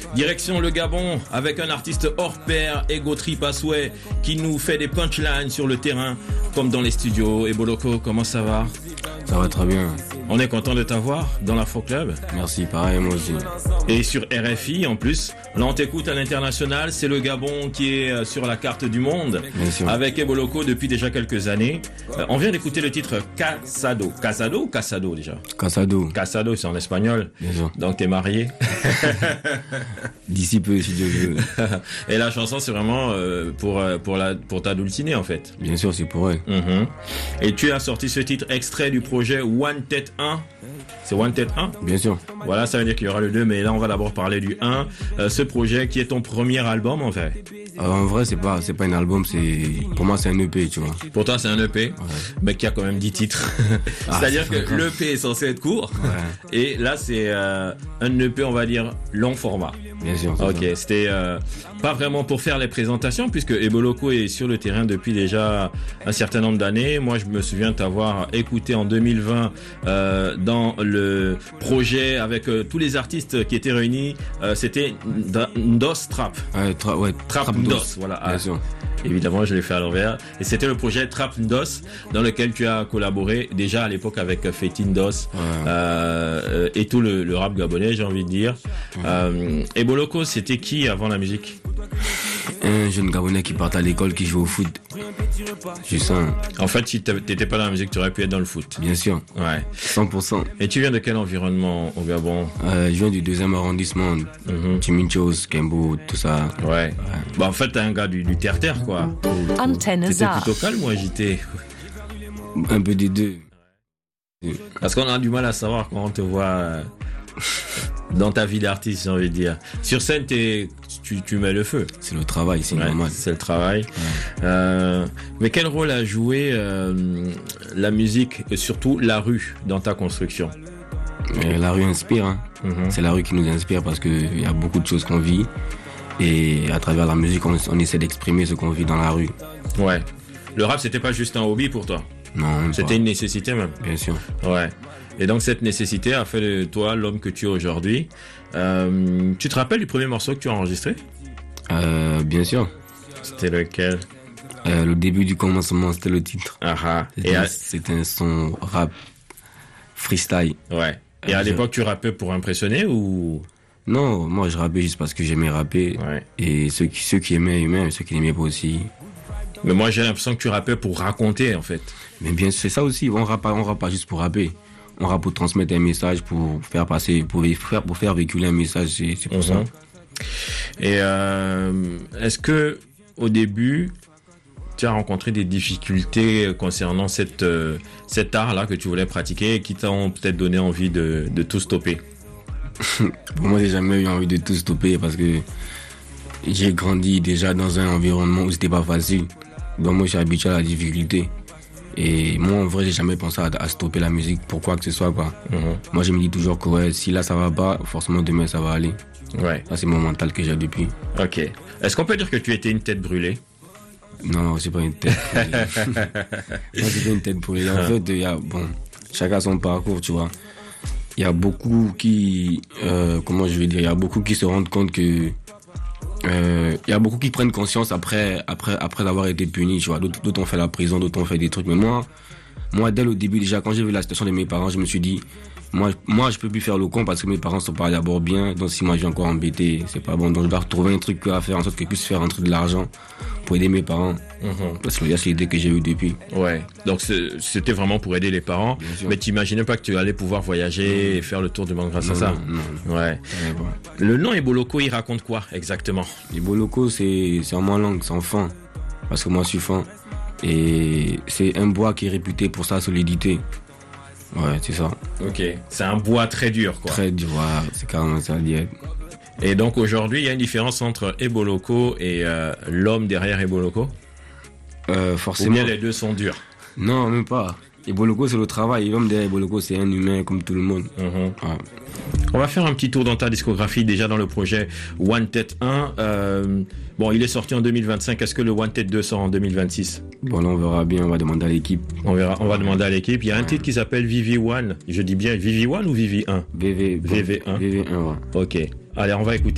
Direction le Gabon avec un artiste hors pair, Ego Trip à souhait, qui nous fait des punchlines sur le terrain comme dans les studios. Et Boloko, comment ça va? Ça va très bien. On est content de t'avoir dans l'Afro Club. Merci, pareil, moi aussi. Et sur RFI en plus. Là on t'écoute à l'international, c'est le Gabon qui est sur la carte du monde. Bien sûr. Avec Eboloko depuis déjà quelques années. On vient d'écouter le titre Casado. Casado ou Casado déjà? Casado. Casado, c'est en espagnol. Bien sûr. Donc t'es marié. D'ici peu, si Dieu veut. Et la chanson c'est vraiment pour ta dulcinée en fait. Bien sûr, c'est pour elle. Et tu as sorti ce titre extrait du projet One Tête 1. C'est One Tête 1? Bien sûr. Voilà, ça veut dire qu'il y aura le 2, mais là on va d'abord parler du 1. Ce projet qui est ton premier album en fait. En vrai, c'est pas un album, pour moi c'est un EP, tu vois. Pour toi c'est un EP, mais qui a quand même 10 titres. C'est-à-dire que l'EP est censé être court. Ouais. Et là c'est un EP, on va dire, long format. Bien sûr. Ok, c'était pas vraiment pour faire les présentations, puisque Eboloko est sur le terrain depuis déjà un certain nombre d'années. Moi je me souviens t'avoir écouté en 2020 dans le projet avec tous les artistes qui étaient réunis. C'était Ndos Trap. Trap Ndos, voilà. Bien sûr. Évidemment, je l'ai fait à l'envers. Et c'était le projet Trap Ndos, dans lequel tu as collaboré déjà à l'époque avec Feti Ndos, et tout le rap gabonais, j'ai envie de dire. Et Boloko, c'était qui avant la musique? Un jeune Gabonais qui part à l'école, qui joue au foot. Juste ça. En fait, si t'étais pas dans la musique, tu aurais pu être dans le foot. Bien sûr. Ouais. 100%. Et tu viens de quel environnement au Gabon? Je viens du 2e arrondissement. Timinchos, Kembo, tout ça. Ouais. Bah, en fait, t'es un gars du terre-terre, quoi. Antenne T'étais plutôt calme ou agité? Un peu des deux. Parce qu'on a du mal à savoir quand on te voit dans ta vie d'artiste, j'ai envie de dire. Sur scène, tu mets le feu. C'est le travail, c'est normal. C'est le travail. Ouais. Mais quel rôle a joué la musique et surtout la rue dans ta construction? La rue inspire. Hein. C'est la rue qui nous inspire parce qu'il y a beaucoup de choses qu'on vit. Et à travers la musique, on essaie d'exprimer ce qu'on vit dans la rue. Ouais. Le rap, c'était pas juste un hobby pour toi? Non. C'était une nécessité même? Bien sûr. Ouais. Et donc cette nécessité a fait de toi l'homme que tu es aujourd'hui. Tu te rappelles du premier morceau que tu as enregistré? Bien sûr. C'était lequel? Le début du commencement, c'était le titre. C'était un son rap freestyle. Ouais. Et à l'époque, tu rappais pour impressionner ou? Non, moi je rappais juste parce que j'aimais rapper. Ouais. Et ceux qui aimaient, ceux qui n'aimaient pas aussi. Mais moi j'ai l'impression que tu rappais pour raconter en fait. Mais bien c'est ça aussi, on rappe pas juste pour rapper. On rappe pour transmettre un message, pour faire passer, pour faire véhiculer un message, c'est pour ça. Et est-ce que au début tu as rencontré des difficultés concernant cet art-là que tu voulais pratiquer et qui t'ont peut-être donné envie de tout stopper? Pour moi, j'ai jamais eu envie de tout stopper parce que j'ai grandi déjà dans un environnement où c'était pas facile. Donc moi, je suis habitué à la difficulté. Et moi, en vrai, j'ai jamais pensé à stopper la musique pour quoi que ce soit, quoi. Moi, je me dis toujours que ouais, si là ça va pas, forcément demain ça va aller. Ouais. Ça, c'est mon mental que j'ai depuis. Ok. Est-ce qu'on peut dire que tu étais une tête brûlée? Non, c'est pas une tête brûlée. Moi, c'est pas une tête brûlée. En fait, chacun son parcours, tu vois. Il y a beaucoup qui, il y a beaucoup qui se rendent compte que, il y a beaucoup qui prennent conscience après avoir été punis, tu vois. D'autres ont fait la prison, d'autres ont fait des trucs. Mais moi, dès le début, déjà, quand j'ai vu la situation de mes parents, je me suis dit, moi, je peux plus faire le con parce que mes parents sont pas d'abord bien. Donc, si moi, je vais encore embêter, c'est pas bon. Donc, je dois retrouver un truc à faire en sorte que je puisse faire un truc de l'argent pour aider mes parents. Parce que c'est l'idée que j'ai eue depuis. Ouais. Donc, c'était vraiment pour aider les parents. Mais t'imaginais pas que tu allais pouvoir voyager et faire le tour du monde grâce à ça? Non. Ouais. Le nom Eboloko, il raconte quoi exactement? Eboloko, c'est en ma langue, c'est en fin. Parce que moi, je suis fin. Et c'est un bois qui est réputé pour sa solidité. Ouais, c'est ça. Ok. C'est un bois très dur, quoi. Très dur, c'est carrément ça. Et donc aujourd'hui, il y a une différence entre Eboloko et l'homme derrière Eboloko? Forcément. Ou bien les deux sont durs? Non, même pas. Eboloko, c'est le travail. L'homme derrière Eboloko, c'est un humain comme tout le monde. Ouais. On va faire un petit tour dans ta discographie, déjà dans le projet One Tête 1. Bon, il est sorti en 2025. Est-ce que le One Tête 2 sort en 2026? Bon, là, on verra bien. On va demander à l'équipe. On va demander à l'équipe. Il y a un titre qui s'appelle Vivi One. Je dis bien Vivi One ou Vivi 1? VV1, ouais. Ok. Allez, on va écouter.